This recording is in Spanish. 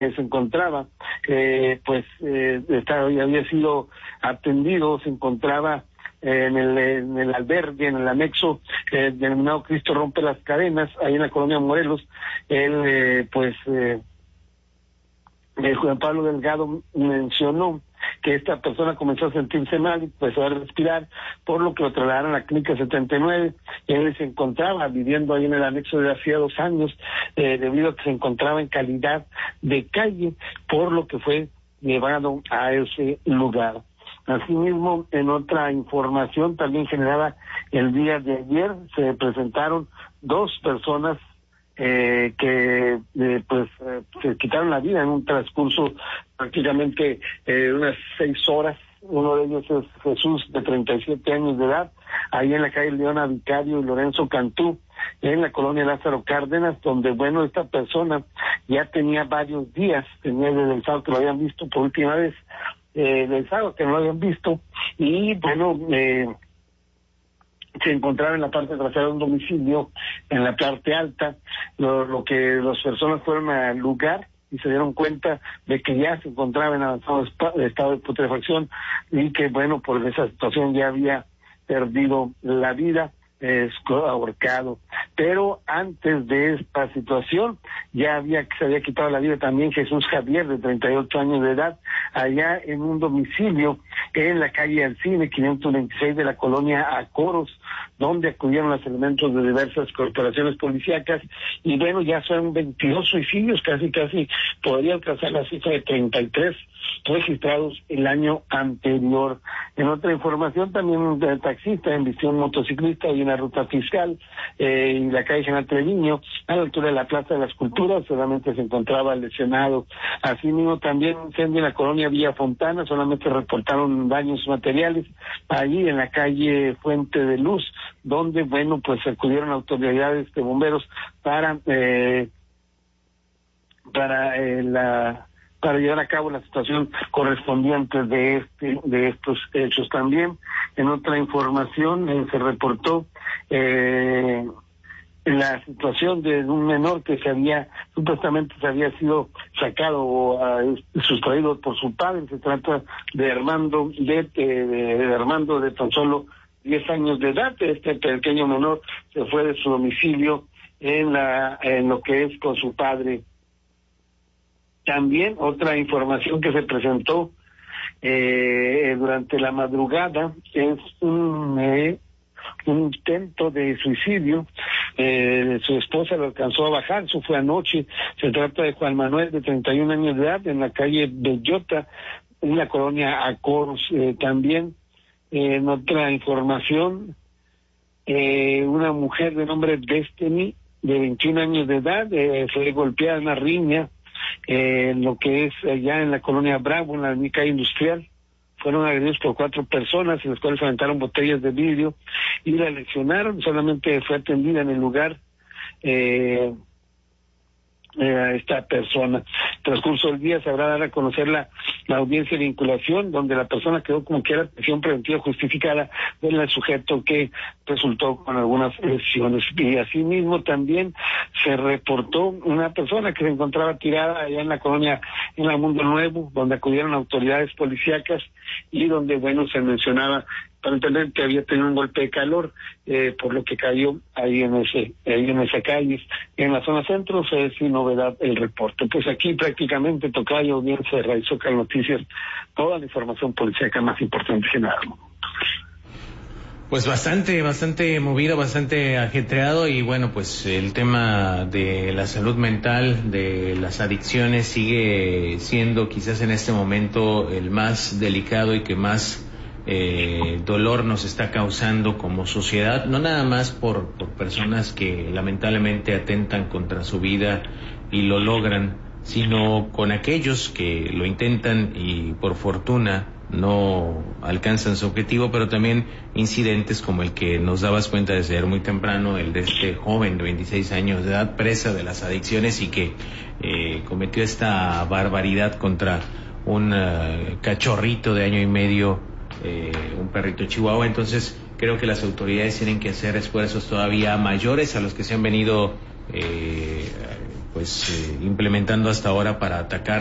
se encontraba, había sido atendido, se encontraba en el albergue, en el anexo denominado Cristo Rompe las Cadenas, ahí en la colonia Morelos. Juan Pablo Delgado mencionó que esta persona comenzó a sentirse mal y empezó a respirar, por lo que lo trasladaron a la clínica 79. Él se encontraba viviendo ahí en el anexo desde hacía 2 años, debido a que se encontraba en calidad de calle, por lo que fue llevado a ese lugar. Asimismo, en otra información también generada el día de ayer, se presentaron 2 personas se quitaron la vida en un transcurso prácticamente unas 6 horas. Uno de ellos es Jesús, de 37 años de edad, ahí en la calle Leona Vicario y Lorenzo Cantú, en la colonia Lázaro Cárdenas, donde, esta persona ya tenía varios días, tenía desde el sábado que lo habían visto por última vez, del sábado que no lo habían visto, y se encontraba en la parte trasera de un domicilio, en la parte alta, lo que las personas fueron al lugar y se dieron cuenta de que ya se encontraba en avanzado estado de putrefacción y que, por esa situación ya había perdido la vida, ahorcado. Pero antes de esta situación se había quitado la vida también Jesús Javier, de 38 años de edad, allá en un domicilio en la calle Alcine 526 de la colonia Acoros, donde acudieron los elementos de diversas corporaciones policíacas, y ya son 22 suicidios, casi podría alcanzar la cifra de 33 registrados el año anterior. En otra información, también un taxista embistió un motociclista y una ruta fiscal en la calle General Treviño, a la altura de la Plaza de las Culturas, solamente se encontraba lesionado. Asimismo, también un incendio en la colonia Villa Fontana, solamente reportaron daños materiales, allí en la calle Fuente de Luz, donde, acudieron autoridades de bomberos para llevar a cabo la situación correspondiente de estos hechos. También, en otra información, se reportó la situación de un menor que supuestamente se había sido sacado o sustraído por su padre. Se trata de Armando de tan solo 10 años de edad. Este pequeño menor se fue de su domicilio en lo que es con su padre. También otra información que se presentó durante la madrugada es un intento de suicidio. Su esposa lo alcanzó a bajar, eso fue anoche. Se trata de Juan Manuel, de 31 años de edad, en la calle Bellota, en la colonia Acoros. También, en otra información, una mujer de nombre Destiny, de 21 años de edad, fue golpeada en una riña, lo que es allá en la colonia Bravo, en la calle Industrial. Fueron agredidos por 4 personas, en las cuales aventaron botellas de vidrio y la lesionaron. Solamente fue atendida en el lugar a esta persona. Transcurso del día se habrá de dar a conocer la audiencia de vinculación, donde la persona quedó como que era prisión preventiva justificada del sujeto que resultó con algunas lesiones. Y asimismo también se reportó una persona que se encontraba tirada allá en la colonia, en la Mundo Nuevo, donde acudieron autoridades policíacas y donde, se mencionaba aparentemente había tenido un golpe de calor, por lo que cayó ahí en esa calle, en la zona centro. Fue sin novedad el reporte. Pues aquí prácticamente tocayo bien se realizó con noticias, toda la información policíaca más importante que nada. Pues bastante movido, bastante ajetreado, y pues el tema de la salud mental, de las adicciones, sigue siendo quizás en este momento el más delicado y que más dolor nos está causando como sociedad, no nada más por personas que lamentablemente atentan contra su vida y lo logran, sino con aquellos que lo intentan y por fortuna no alcanzan su objetivo, pero también incidentes como el que nos dabas cuenta desde muy temprano, el de este joven de 26 años de edad, presa de las adicciones y que cometió esta barbaridad contra un cachorrito de 1 año y medio, un perrito chihuahua. Entonces creo que las autoridades tienen que hacer esfuerzos todavía mayores a los que se han venido implementando hasta ahora para atacar